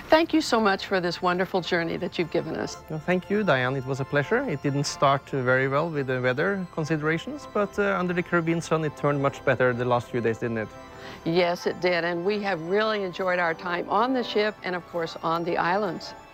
Thank you so much for this wonderful journey that you've given us. Well, thank you, Diane. It was a pleasure. It didn't start very well with the weather considerations, but under the Caribbean sun, it turned much better the last few days, didn't it? Yes, it did, and we have really enjoyed our time on the ship and, of course, on the islands.